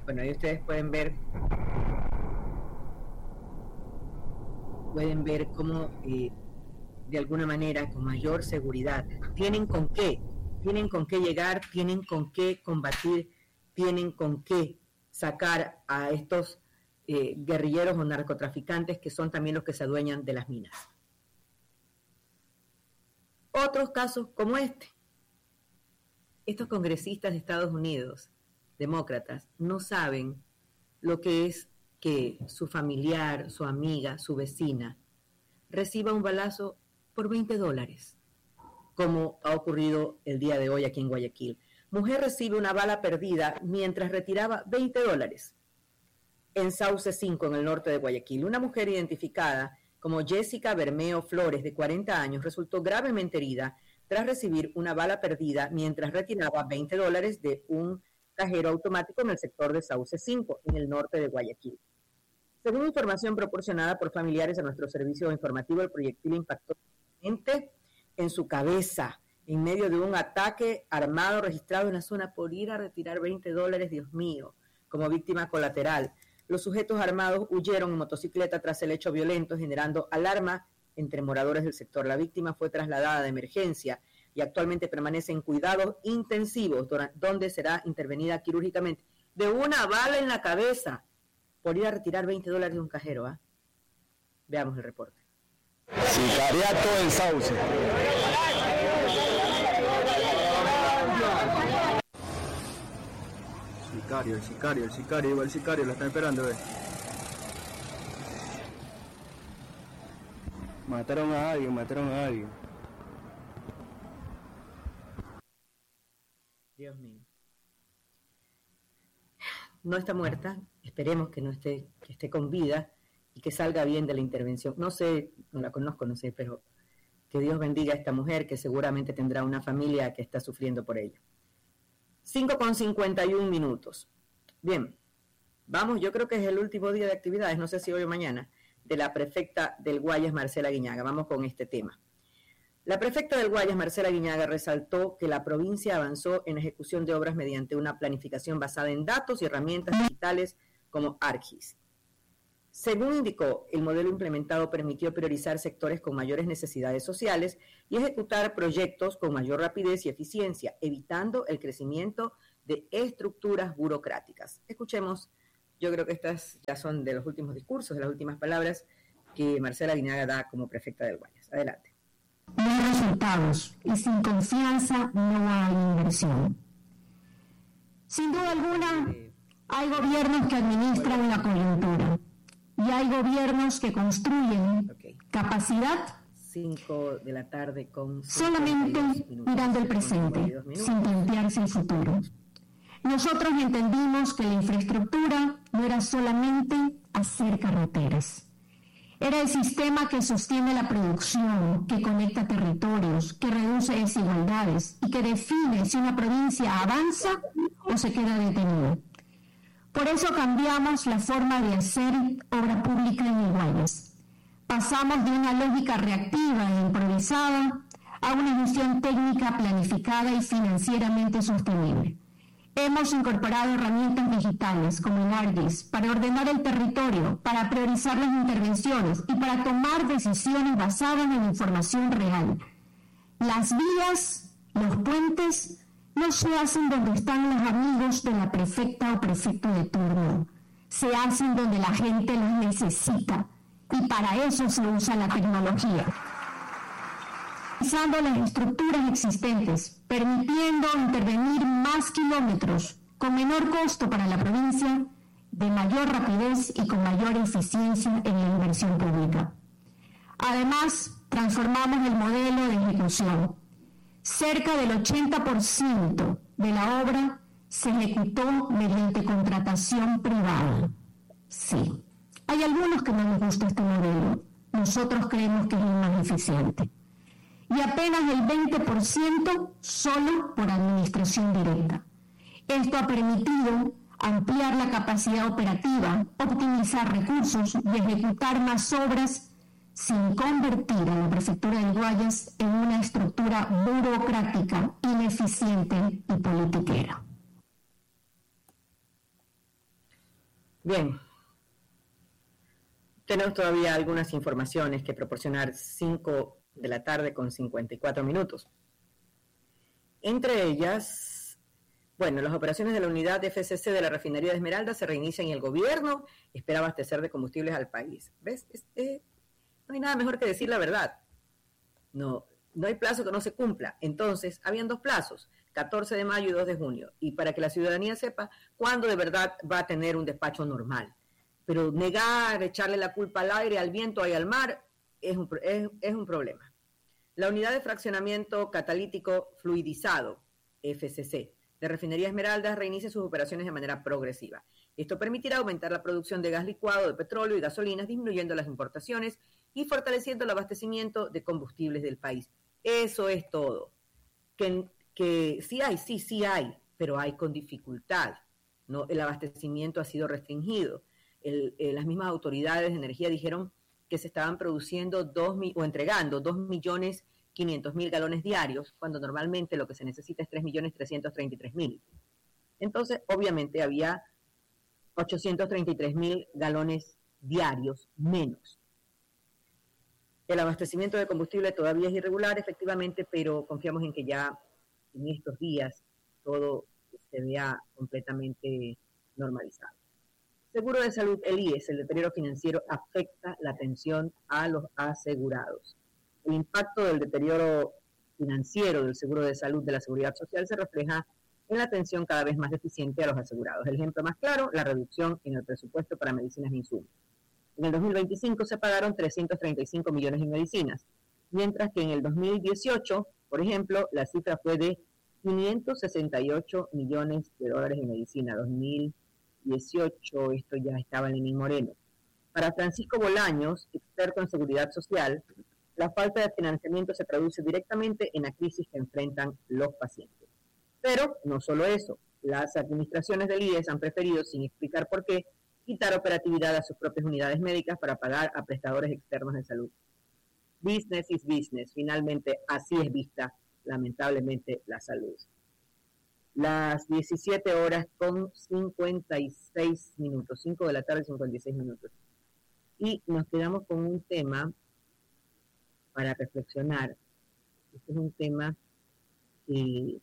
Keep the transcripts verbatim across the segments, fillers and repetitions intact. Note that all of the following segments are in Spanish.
Bueno, ahí ustedes pueden ver pueden ver cómo eh, de alguna manera, con mayor seguridad, tienen con qué, tienen con qué llegar, tienen con qué combatir, tienen con qué sacar a estos eh, guerrilleros o narcotraficantes que son también los que se adueñan de las minas. Otros casos como este. Estos congresistas de Estados Unidos, demócratas, no saben lo que es que su familiar, su amiga, su vecina reciba un balazo por veinte dólares, como ha ocurrido el día de hoy aquí en Guayaquil. Mujer recibe una bala perdida mientras retiraba veinte dólares en Sauce cinco, en el norte de Guayaquil. Una mujer identificada como Jessica Bermeo Flores, de cuarenta años, resultó gravemente herida tras recibir una bala perdida mientras retiraba veinte dólares de un cajero automático en el sector de Sauce cinco, en el norte de Guayaquil. Según información proporcionada por familiares a nuestro servicio informativo, el proyectil impactó en su cabeza en medio de un ataque armado registrado en la zona por ir a retirar veinte dólares, Dios mío, como víctima colateral. Los sujetos armados huyeron en motocicleta tras el hecho violento, generando alarma entre moradores del sector. La víctima fue trasladada de emergencia y actualmente permanece en cuidados intensivos, donde será intervenida quirúrgicamente de una bala en la cabeza por ir a retirar veinte dólares de un cajero. ¿eh? Veamos el reporte. Sicariato en Sauce. Sicario, el sicario, el sicario, igual el sicario, lo están esperando, ¿ves? Mataron a alguien, mataron a alguien. Dios mío. No está muerta, esperemos que no esté, que esté con vida y que salga bien de la intervención. No sé, no la conozco, no sé, pero que Dios bendiga a esta mujer que seguramente tendrá una familia que está sufriendo por ella. cinco con cincuenta y un minutos. Bien, vamos, yo creo que es el último día de actividades, no sé si hoy o mañana, de la prefecta del Guayas, Marcela Guiñaga. Vamos con este tema. La prefecta del Guayas, Marcela Guiñaga, resaltó que la provincia avanzó en la ejecución de obras mediante una planificación basada en datos y herramientas digitales como ArcGIS. Según indicó, el modelo implementado permitió priorizar sectores con mayores necesidades sociales y ejecutar proyectos con mayor rapidez y eficiencia, evitando el crecimiento de estructuras burocráticas. Escuchemos, yo creo que estas ya son de los últimos discursos, de las últimas palabras que Marcela Guiñaga da como prefecta del Guayas. Adelante. No hay resultados y sin confianza no hay inversión. Sin duda alguna, hay gobiernos que administran la coyuntura y hay gobiernos que construyen okay. capacidad cinco de la tarde con solamente mirando el presente, sin plantearse el futuro. Nosotros entendimos que la infraestructura no era solamente hacer carreteras. Era el sistema que sostiene la producción, que conecta territorios, que reduce desigualdades y que define si una provincia avanza o se queda detenida. Por eso cambiamos la forma de hacer obra pública en el Guayas. Pasamos de una lógica reactiva e improvisada a una gestión técnica planificada y financieramente sostenible. Hemos incorporado herramientas digitales como el ArcGIS para ordenar el territorio, para priorizar las intervenciones y para tomar decisiones basadas en información real. Las vías, los puentes, no se hacen donde están los amigos de la prefecta o prefecto de turno. Se hacen donde la gente los necesita y para eso se usa la tecnología. Utilizando las estructuras existentes, permitiendo intervenir más kilómetros con menor costo para la provincia, de mayor rapidez y con mayor eficiencia en la inversión pública. Además, transformamos el modelo de ejecución. Cerca del ochenta por ciento de la obra se ejecutó mediante contratación privada. Sí, hay algunos que no les gusta este modelo. Nosotros creemos que es el más eficiente. Y apenas el veinte por ciento solo por administración directa. Esto ha permitido ampliar la capacidad operativa, optimizar recursos y ejecutar más obras sin convertir a la prefectura del Guayas en una estructura burocrática, ineficiente y politiquera. Bien. Tenemos todavía algunas informaciones que proporcionar, cinco de la tarde con cincuenta y cuatro minutos. Entre ellas, bueno, las operaciones de la unidad de F C C de la refinería de Esmeralda se reinician y el gobierno espera abastecer de combustibles al país. ¿Ves? Este, no hay nada mejor que decir la verdad. No, no hay plazo que no se cumpla. Entonces, habían dos plazos, catorce de mayo y dos de junio. Y para que la ciudadanía sepa cuándo de verdad va a tener un despacho normal. Pero negar, echarle la culpa al aire, al viento y al mar es un, es, es un problema. La unidad de fraccionamiento catalítico fluidizado, F C C, de Refinería Esmeralda reinicia sus operaciones de manera progresiva. Esto permitirá aumentar la producción de gas licuado, de petróleo y gasolinas, disminuyendo las importaciones y fortaleciendo el abastecimiento de combustibles del país. Eso es todo. Que, que sí hay, sí, sí hay, pero hay con dificultad, ¿no? El abastecimiento ha sido restringido. El, eh, las mismas autoridades de energía dijeron que se estaban produciendo dos o entregando dos millones quinientos mil galones diarios, cuando normalmente lo que se necesita es tres millones trescientos treinta y tres mil. Entonces, obviamente, había ochocientos treinta y tres mil galones diarios menos. El abastecimiento de combustible todavía es irregular, efectivamente, pero confiamos en que ya en estos días todo se vea completamente normalizado. Seguro de salud, el I E S, el deterioro financiero afecta la atención a los asegurados. El impacto del deterioro financiero del seguro de salud de la Seguridad Social se refleja en la atención cada vez más deficiente a los asegurados. El ejemplo más claro, la reducción en el presupuesto para medicinas e insumos. En el dos mil veinticinco se pagaron trescientos treinta y cinco millones en medicinas, mientras que en el dos mil dieciocho, por ejemplo, la cifra fue de quinientos sesenta y ocho millones de dólares en medicina. dos mil dieciocho, esto ya estaba en Lenín Moreno. Para Francisco Bolaños, experto en seguridad social, la falta de financiamiento se traduce directamente en la crisis que enfrentan los pacientes. Pero no solo eso, las administraciones del I E S han preferido, sin explicar por qué, quitar operatividad a sus propias unidades médicas para pagar a prestadores externos de salud. Business is business. Finalmente, así es vista, lamentablemente, la salud. Las diecisiete horas con cincuenta y seis minutos, cinco de la tarde, cincuenta y seis minutos. Y nos quedamos con un tema para reflexionar. Este es un tema que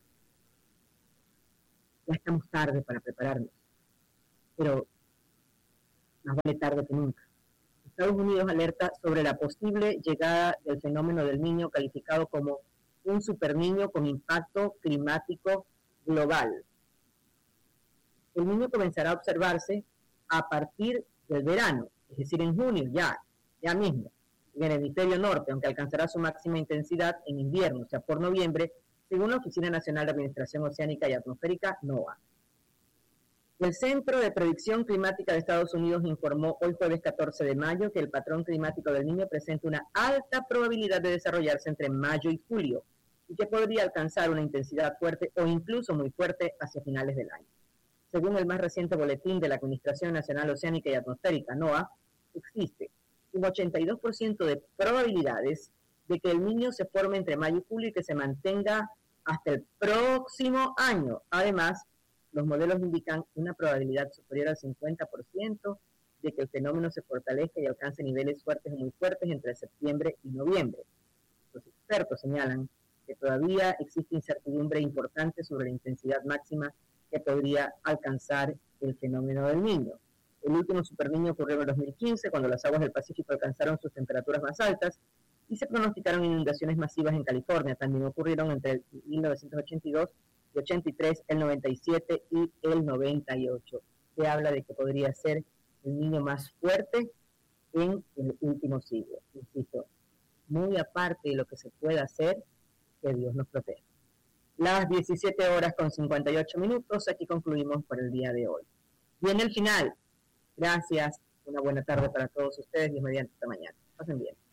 ya estamos tarde para prepararnos, pero más vale tarde que nunca. Estados Unidos alerta sobre la posible llegada del fenómeno del Niño, calificado como un superniño con impacto climático global. El Niño comenzará a observarse a partir del verano, es decir, en junio, ya, ya mismo, en el hemisferio norte, aunque alcanzará su máxima intensidad en invierno, o sea, por noviembre, según la Oficina Nacional de Administración Oceánica y Atmosférica, NOAA. El Centro de Predicción Climática de Estados Unidos informó hoy jueves catorce de mayo que el patrón climático del Niño presenta una alta probabilidad de desarrollarse entre mayo y julio, y que podría alcanzar una intensidad fuerte o incluso muy fuerte hacia finales del año. Según el más reciente boletín de la Administración Nacional Oceánica y Atmosférica, NOAA, existe un ochenta y dos por ciento de probabilidades de que el Niño se forme entre mayo y julio y que se mantenga hasta el próximo año. Además, los modelos indican una probabilidad superior al cincuenta por ciento de que el fenómeno se fortalezca y alcance niveles fuertes o muy fuertes entre septiembre y noviembre. Los expertos señalan que todavía existe incertidumbre importante sobre la intensidad máxima que podría alcanzar el fenómeno del Niño. El último superniño ocurrió en el dos mil quince, cuando las aguas del Pacífico alcanzaron sus temperaturas más altas y se pronosticaron inundaciones masivas en California. También ocurrieron entre el mil novecientos ochenta y dos y ochenta y tres, el noventa y siete y el noventa y ocho. Se habla de que podría ser el Niño más fuerte en el último siglo. Insisto, muy aparte de lo que se pueda hacer, que Dios nos proteja. Las diecisiete horas con cincuenta y ocho minutos, aquí concluimos por el día de hoy. Y en el final, gracias, una buena tarde para todos ustedes y mediante esta mañana. Pasen bien.